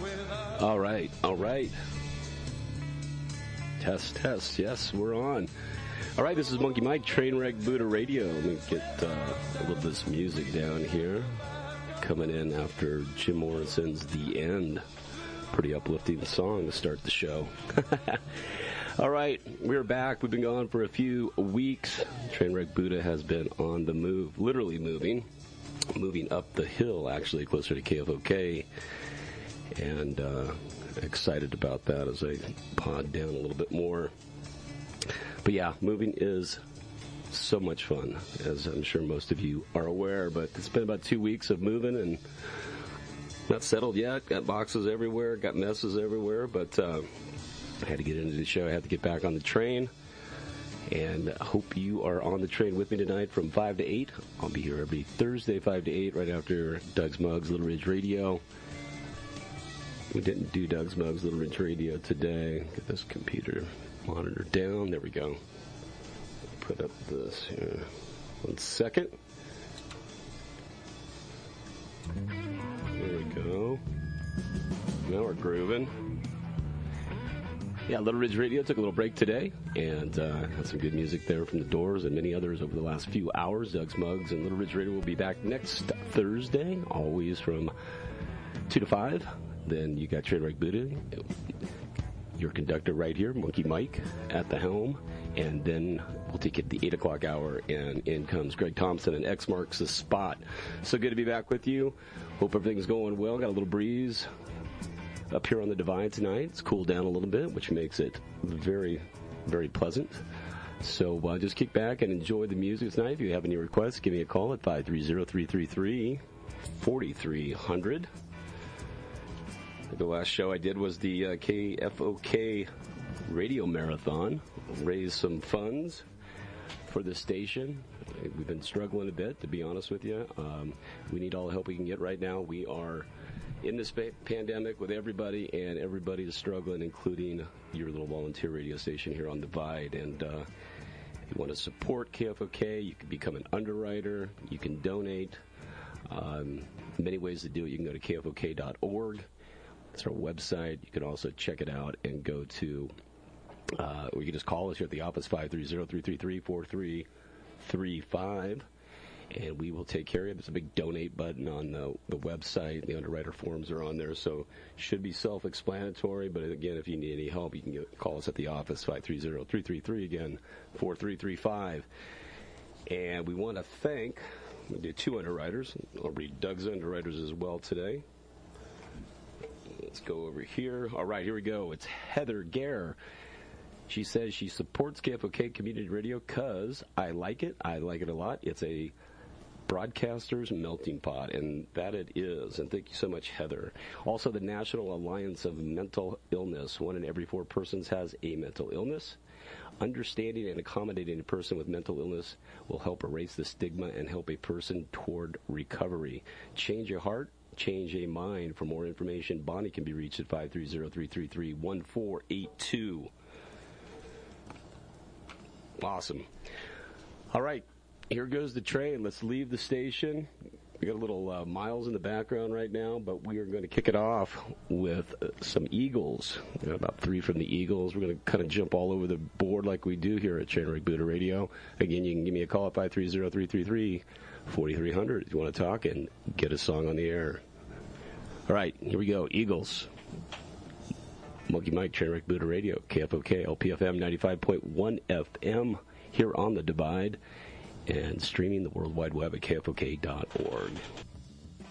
All right. Test. Yes, we're on. All right, this is Monkey Mike, Trainwreck Buddha Radio. Let me get a little bit of this music down here. Coming in after Jim Morrison's The End. Pretty uplifting song to start the show. All right, we're back. We've been gone for a few weeks. Trainwreck Buddha has been on the move, literally moving up the hill, actually, closer to KFOK. And excited about that as I pod down a little bit more. But yeah, moving is so much fun, as I'm sure most of you are aware. But it's been about 2 weeks of moving and not settled yet. Got boxes everywhere, got messes everywhere. But I had to get into the show. I had to get back on the train. And I hope you are on the train with me tonight from 5 to 8. I'll be here every Thursday, 5 to 8, right after Doug's Mugs, Little Ridge Radio. We didn't do Doug's Mugs, Little Ridge Radio today. Get this computer monitor down. There we go. Put up this here. 1 second. There we go. Now we're grooving. Yeah, Little Ridge Radio took a little break today and had some good music there from the Doors and many others over the last few hours. Doug's Mugs and Little Ridge Radio will be back next Thursday, always from 2 to 5. Then you got Trainwreck Buddha, your conductor right here, Monkey Mike, at the helm. And then we'll take it the 8 o'clock hour, and in comes Greg Thompson, and X marks the spot. So good to be back with you. Hope everything's going well. Got a little breeze up here on the Divide tonight. It's cooled down a little bit, which makes it very, very pleasant. So just kick back and enjoy the music tonight. If you have any requests, give me a call at 530-333-4300. The last show I did was the KFOK Radio Marathon. Raised some funds for the station. We've been struggling a bit, to be honest with you. We need all the help we can get right now. We are in this pandemic with everybody, and everybody is struggling, including your little volunteer radio station here on Divide. And if you want to support KFOK, you can become an underwriter. You can donate. Many ways to do it. You can go to kfok.org. It's our website. You can also check it out and go to, or you can just call us here at the office, 530-333-4335, and we will take care of it. There's a big donate button on the website. The underwriter forms are on there, so should be self-explanatory. But again, if you need any help, you can call us at the office, 530-333, again, 4335. And we want to thank, we do 2 underwriters. I'll read Doug's underwriters as well today. Let's go over here. All right, here we go. It's Heather Gare. She says she supports KFOK Community Radio because I like it. I like it a lot. It's a broadcaster's melting pot, and that it is. And thank you so much, Heather. Also, the National Alliance of Mental Illness. 1 in every 4 persons has a mental illness. Understanding and accommodating a person with mental illness will help erase the stigma and help a person toward recovery. Change your heart. Change a mind. For more information, Bonnie can be reached at 530-333-1482. Awesome. All right, here goes the train. Let's leave the station. We got a little Miles in the background right now, but we are going to kick it off with some Eagles. We got about 3 from the Eagles. We're going to kind of jump all over the board like we do here at Trainwreck Buddha Radio. Again, you can give me a call at 530-333-4300 if you want to talk and get a song on the air. All right, here we go. Eagles. Monkey Mike, Trainwreck Buddha Radio, KFOK, LPFM 95.1 FM here on the Divide, and streaming the World Wide Web at KFOK.org.